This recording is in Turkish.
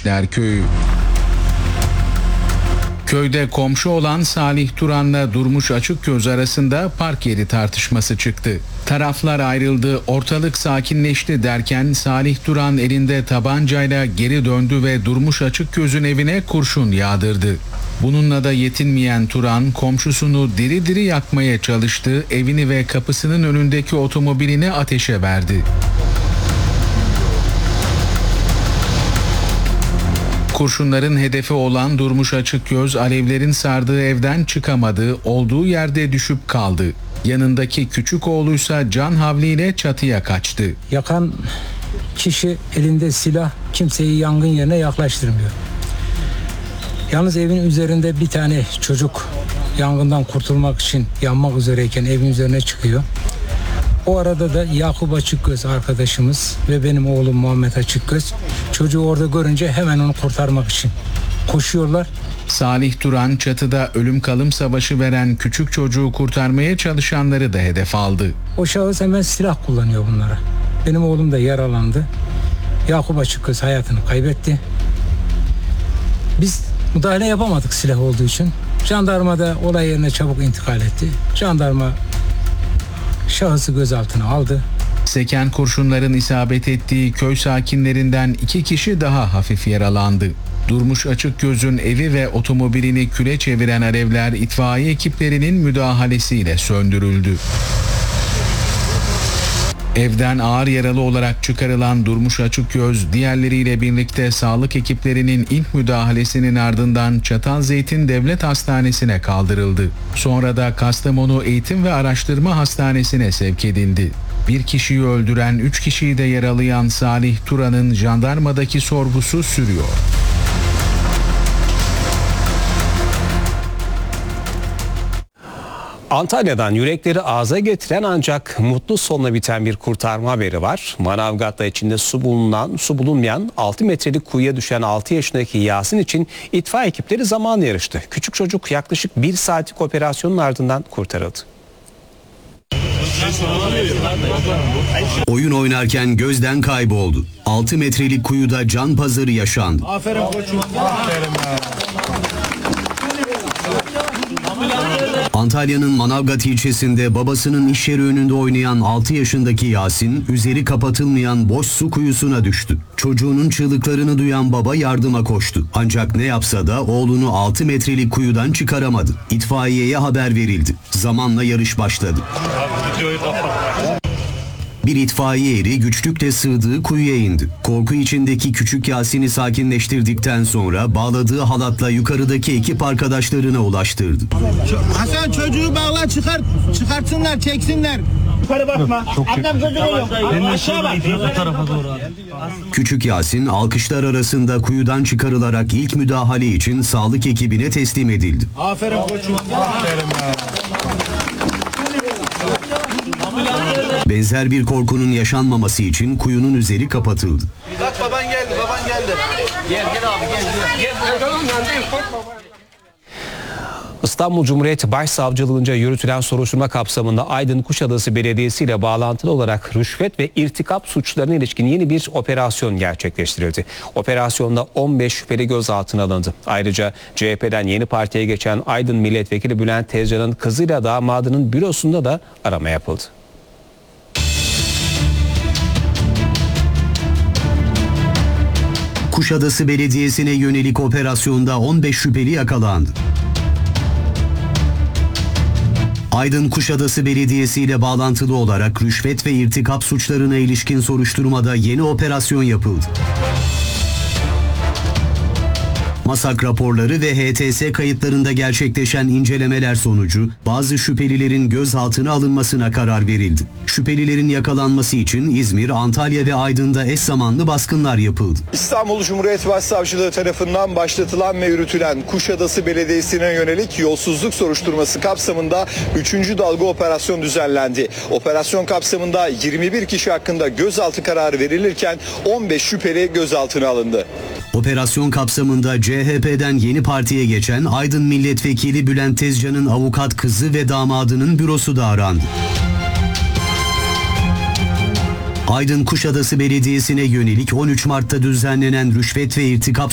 Gençler Köyü. Köyde komşu olan Salih Turan'la Durmuş Açıkgöz arasında park yeri tartışması çıktı. Taraflar ayrıldı, ortalık sakinleşti derken Salih Turan elinde tabancayla geri döndü ve Durmuş Açıkgöz'ün evine kurşun yağdırdı. Bununla da yetinmeyen Turan komşusunu diri diri yakmaya çalıştı, evini ve kapısının önündeki otomobilini ateşe verdi. Kurşunların hedefi olan Durmuş Açıkgöz alevlerin sardığı evden çıkamadı, olduğu yerde düşüp kaldı. Yanındaki küçük oğluysa can havliyle çatıya kaçtı. Yakan kişi elinde silah, kimseyi yangın yerine yaklaştırmıyor. Yalnız evin üzerinde bir tane çocuk yangından kurtulmak için yanmak üzereyken evin üzerine çıkıyor. O arada da Yakup Açıkgöz arkadaşımız ve benim oğlum Muhammed Açıkgöz çocuğu orada görünce hemen onu kurtarmak için koşuyorlar. Salih Turan çatıda ölüm kalım savaşı veren küçük çocuğu kurtarmaya çalışanları da hedef aldı. O şahıs hemen silah kullanıyor bunlara. Benim oğlum da yaralandı. Yakup Açıkgöz hayatını kaybetti. Biz müdahale yapamadık silah olduğu için. Jandarma da olay yerine çabuk intikal etti. Jandarma şahısı gözaltına aldı. Seken kurşunların isabet ettiği köy sakinlerinden 2 kişi daha hafif yaralandı. Durmuş Açıkgöz'ün evi ve otomobilini küle çeviren alevler itfaiye ekiplerinin müdahalesiyle söndürüldü. Evden ağır yaralı olarak çıkarılan Durmuş Açıkgöz, diğerleriyle birlikte sağlık ekiplerinin ilk müdahalesinin ardından Çatalzeytin Devlet Hastanesi'ne kaldırıldı. Sonra da Kastamonu Eğitim ve Araştırma Hastanesi'ne sevk edildi. Bir kişiyi öldüren 3 kişiyi de yaralayan Salih Turan'ın jandarmadaki sorgusu sürüyor. Antalya'dan yürekleri ağza getiren ancak mutlu sonla biten bir kurtarma haberi var. Manavgat'ta içinde su bulunmayan 6 metrelik kuyuya düşen 6 yaşındaki Yasin için itfaiye ekipleri zamanla yarıştı. Küçük çocuk yaklaşık 1 saatlik operasyonun ardından kurtarıldı. Oyun oynarken gözden kayboldu. 6 metrelik kuyuda can pazarı yaşandı. Aferin koçum. Aferin. Antalya'nın Manavgat ilçesinde babasının iş yeri önünde oynayan 6 yaşındaki Yasin, üzeri kapatılmayan boş su kuyusuna düştü. Çocuğunun çığlıklarını duyan baba yardıma koştu. Ancak ne yapsa da oğlunu 6 metrelik kuyudan çıkaramadı. İtfaiyeye haber verildi. Zamanla yarış başladı. Bir itfaiye eri güçlükle sığdığı kuyuya indi. Korku içindeki küçük Yasin'i sakinleştirdikten sonra bağladığı halatla yukarıdaki ekip arkadaşlarına ulaştırdı. Hasan çocuğu bağla çıkartsınlar çeksinler. Yukarı bakma. Annem çocuğu aşağı bak. Bu tarafa doğru. Küçük Yasin alkışlar arasında kuyudan çıkarılarak ilk müdahale için sağlık ekibine teslim edildi. Aferin koçum. Aferin. Benzer bir korkunun yaşanmaması için kuyunun üzeri kapatıldı. Bak baban geldi. Gel abi gel. İstanbul Cumhuriyet Başsavcılığınca yürütülen soruşturma kapsamında Aydın Kuşadası Belediyesi ile bağlantılı olarak rüşvet ve irtikap suçlarına ilişkin yeni bir operasyon gerçekleştirildi. Operasyonda 15 şüpheli gözaltına alındı. Ayrıca CHP'den Yeni Parti'ye geçen Aydın Milletvekili Bülent Tezcan'ın kızıyla damadının bürosunda da arama yapıldı. Kuşadası Belediyesi'ne yönelik operasyonda 15 şüpheli yakalandı. Aydın Kuşadası Belediyesi ile bağlantılı olarak rüşvet ve irtikap suçlarına ilişkin soruşturmada yeni operasyon yapıldı. Masak raporları ve HTS kayıtlarında gerçekleşen incelemeler sonucu bazı şüphelilerin gözaltına alınmasına karar verildi. Şüphelilerin yakalanması için İzmir, Antalya ve Aydın'da eş zamanlı baskınlar yapıldı. İstanbul Cumhuriyet Başsavcılığı tarafından başlatılan ve yürütülen Kuşadası Belediyesi'ne yönelik yolsuzluk soruşturması kapsamında 3. dalga operasyon düzenlendi. Operasyon kapsamında 21 kişi hakkında gözaltı kararı verilirken 15 şüpheli gözaltına alındı. Operasyon kapsamında CHP'den Yeni Parti'ye geçen Aydın Milletvekili Bülent Tezcan'ın avukat kızı ve damadının bürosu da arandı. Aydın Kuşadası Belediyesi'ne yönelik 13 Mart'ta düzenlenen rüşvet ve irtikap